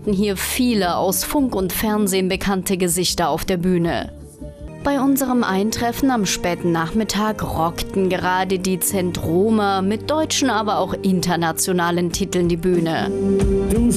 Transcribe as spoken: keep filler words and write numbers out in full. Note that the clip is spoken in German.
standen hier viele aus Funk und Fernsehen bekannte Gesichter auf der Bühne. Bei unserem Eintreffen am späten Nachmittag rockten gerade die Zentromer mit deutschen, aber auch internationalen Titeln die Bühne. Du